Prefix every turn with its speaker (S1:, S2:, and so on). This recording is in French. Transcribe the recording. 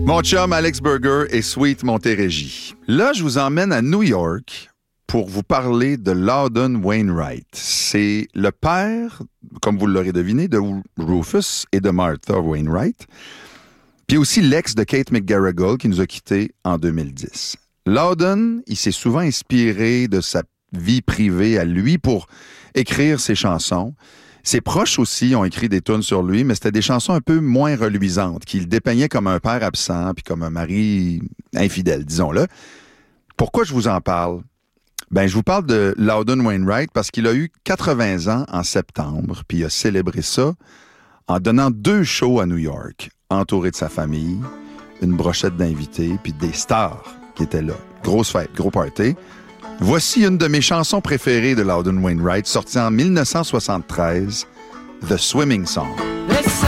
S1: Mon chum Alex Burger et Sweet Montérégie. Là, je vous emmène à New York pour vous parler de Loudon Wainwright. C'est le père, comme vous l'aurez deviné, de Rufus et de Martha Wainwright, puis aussi l'ex de Kate McGarrigle qui nous a quittés en 2010. Loudon, il s'est souvent inspiré de sa vie privée à lui pour écrire ses chansons. Ses proches aussi ont écrit des tunes sur lui, mais c'était des chansons un peu moins reluisantes, qu'il dépeignait comme un père absent puis comme un mari infidèle, disons-le. Pourquoi je vous en parle? Ben, je vous parle de Loudon Wainwright parce qu'il a eu 80 ans en septembre, puis il a célébré ça en donnant 2 shows à New York, entouré de sa famille, une brochette d'invités, puis des stars qui étaient là. Grosse fête, gros party. Voici une de mes chansons préférées de Loudon Wainwright, sortie en 1973, The Swimming Song.